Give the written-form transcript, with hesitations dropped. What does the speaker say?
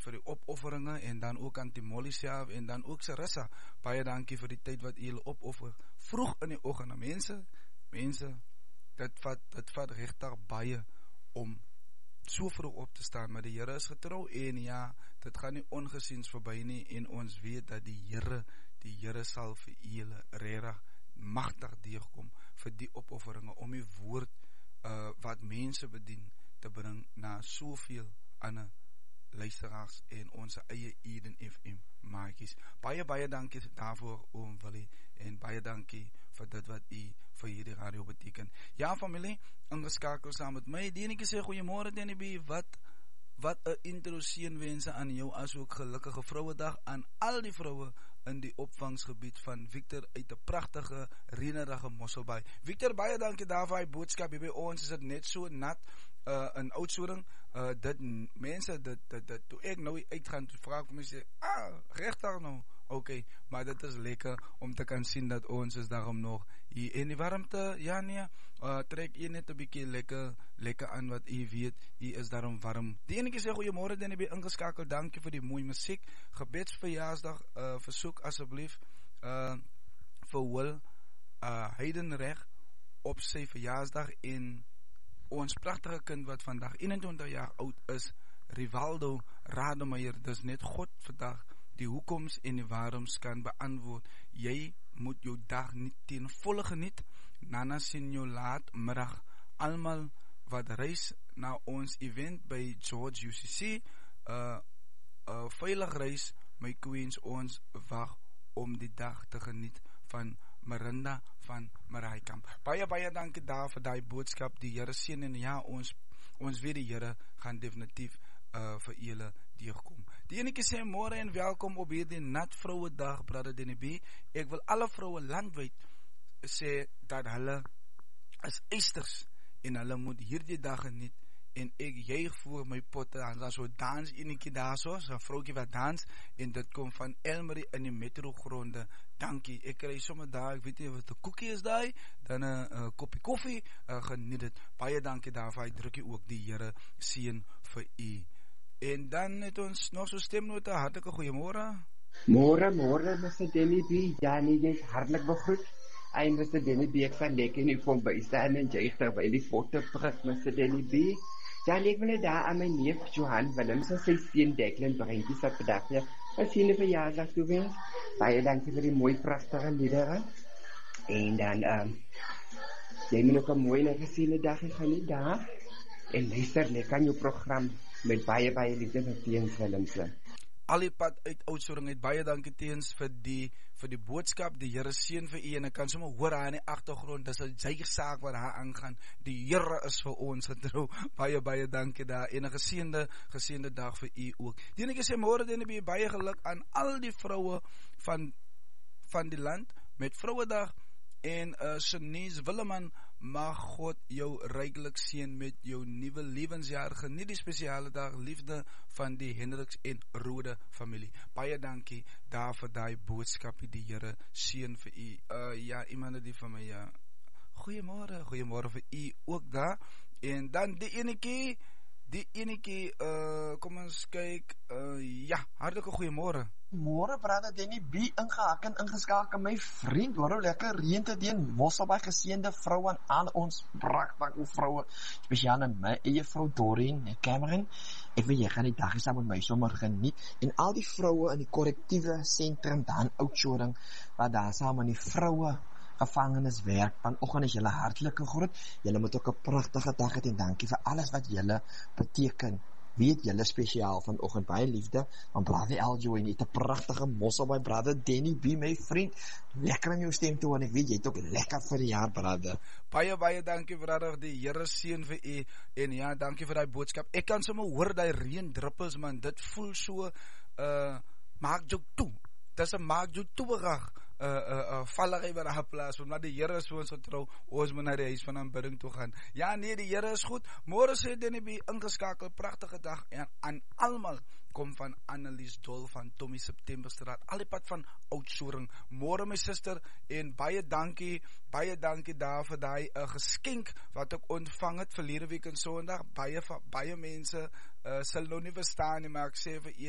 vir die opofferinge, en dan ook aan Timoli self, en dan ook Sarissa, baie dankie vir die tyd wat julle opoffer, vroeg in die oggend. Mense, dit vat regtig baie om so vroeg op te staan, maar die Here is getrou, en ja, dit gaan nie ongesiens verby nie, en ons weet dat die Here sal vir julle regtig magtig deurkom vir die opofferinge, om die woord wat mense bedien te bring na soveel ander luisteraars en ons eie Eden FM maatjies. Baie dankie daarvoor, oom Willie, en baie dankie vir dit wat u vir hierdie radio beteken. Ja, familie, ingeskakel saam met my. Dienetjie sê goeiemôre DNB, wat 'n introseënwense aan jou as ook gelukkige Vrouedag aan al die vroue in die opvangsgebied van Victor uit 'n pragtige reënerige Mosselbaai. Victor, baie dankie daarvoor hy boodskap. By ons is dit net so nat in Oudtshoorn. Dit mense dit toe ek nou uitgaan, toe vra ek my sê, regtig nou. Okay, maar dit is lekker om te kan sien dat ons is daarom nog hier in die warmte. Ja nee, trek jy net 'n bietjie lekker aan wat u weet, hier is daarom warm. Die enetjie sê goeiemôre, dan heb jy ingeskakel. Dankie vir die mooi musiek. Gebedsverjaarsdag versoek asseblief vir Will Heidenreg op sy verjaarsdag, en ons pragtige kind wat vandag 21 jaar oud is, Rivaldo Rademeier. Dis net God vandag die hoekoms en die waaroms kan beantwoord. Jy moet jou dag nie ten volle geniet. Nana sien jou laat middag. Almal wat reis na ons event by George UCC, veilig reis, my queens, ons wag om die dag te geniet van Miranda van Maraikamp. Baie dankie daar vir daai boodskap. Die Here seën, en ja, ons weet die Here gaan definitief vir julle deurkom. Die enetjie sê môre en welkom op hierdie nat Vrouedag, brother DNB. Ek wil alle vroue landwyd sê dat hulle is eisters en hulle moet hierdie dag geniet, en ek juig voor my potte, en dan so dans enetjie daar so 'n vroukie wat dans, en dit kom van Elmarie in die metrogronde. Dankie, ek kry sommer daar, ek weet nie wat 'n koekie is daai, dan 'n koppie koffie, geniet dit. Baie dankie daarvoor, hy druk ook die Here seën vir u. En dan het ons nog so stemnote. Hartlike goeiemôre. Môre, Mr. Denny B. Ja, nee, jy is hartlik begroet. Hy Mr. Denny B, ek van lekker nie van bystaan en jy terwyl die foto prik, Mr. Denny B. Ja, ek wil net daar aan my neef Johan Willems en sy seun Declan Brentjie wat vandag weer 'n siene verjaarsdag toe wens. Baie dankie vir die mooi pragtige liedere. En dan jy moet ook 'n mooi en gesiene dag hê geniet daar. En luister lekker aan jou program met baie liefde van Teens Willemse. Al die pad uit Oudtshoorn uit, baie dankie Teens vir die boodskap. Die Here seën vir u, en ek kan sommer hoor daar in die agtergrond, dis 'n juigsaak wat daar aangaan. Die Here is vir ons getrou. Baie dankie daar, en 'n geseënde dag vir u ook. Die enetjie sê môre DNB, baie geluk aan al die vroue van die land met Vrouedag. En Shanice Willeman, mag God jou ryklik seën met jou nuwe lewensjaar. Geniet die spesiale dag, liefde van die Hendriks en Rode familie. Baie dankie daar vir daai boodskap. Die Here seën vir u. Ja, iemand het die van my goeiemôre vir u ook daar. En dan die enetjie, kom ons kyk. Ja, hartlike goeiemôre. Môre brother Denny B, ingehak en ingeskakel my vriend. Hoor hoe lekker reën te teen Mosselbaai, geseënde vroue aan ons pragtige vroue, spesiaal aan my eie vrou Doreen en Cameron. Ek weet jy gaan die dag saam met my sommer geniet, en al die vroue in die korrektiewe sentrum daar in Oudtshoorn wat daar saam aan die vroue gevangenes werk. Vanoggend is julle hartlike groet. Julle moet ook 'n pragtige dag hê, en dankie vir alles wat julle beteken. Weet julle spesiaal vanoggend, baie liefde van brother Eljo, en jy het 'n pragtige Mosselbaai brother Denny B, my vriend. Lekker in jou stem toe, en ek weet jy het ook lekker vir die jaar brother. Baie dankie brother, die Here seën vir u, en ja, dankie vir daai boodskap. Ek kan sommer hoor daai reendruppels man, dit voel so maak jou toe. Dis 'n maak jou toe vallery wat daar plaas, want die Here is vir ons getrou. Ons moet na die huis van aanbidding toe gaan. Ja nee, die Here is goed. Môre sê DNB ingeskakel, pragtige dag en aan almal. Kom van Annelies Dol van Tommy Septemberstraat, al die pad van Oudtshoorn. Môre my suster, en baie dankie daar vir daai geskenk wat ek ontvang het verlede week in Sondag. Baie mense sal nou nie verstaan nie, maar ek sê vir